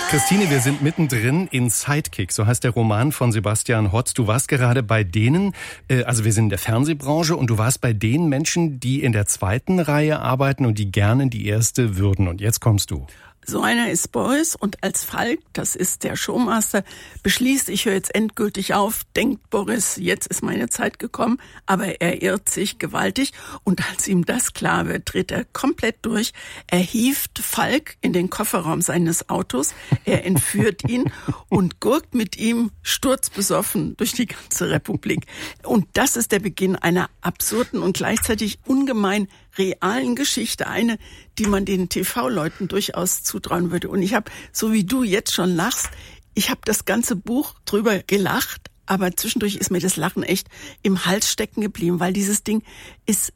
Christine, wir sind mittendrin in Sidekick, so heißt der Roman von Sebastian Hotz. Du warst gerade bei denen, also wir sind in der Fernsehbranche, und du warst bei den Menschen, die in der zweiten Reihe arbeiten und die gerne die erste würden. Und jetzt kommst du. So einer ist Boris, und als Falk, das ist der Showmaster, beschließt, ich höre jetzt endgültig auf, denkt Boris, jetzt ist meine Zeit gekommen, aber er irrt sich gewaltig, und als ihm das klar wird, dreht er komplett durch. Er hieft Falk in den Kofferraum seines Autos, er entführt ihn und gurkt mit ihm sturzbesoffen durch die ganze Republik. Und das ist der Beginn einer absurden und gleichzeitig ungemein realen Geschichte, eine, die man den TV-Leuten durchaus zutrauen würde. Und ich habe, so wie du jetzt schon lachst, ich habe das ganze Buch drüber gelacht, aber zwischendurch ist mir das Lachen echt im Hals stecken geblieben, weil dieses Ding ist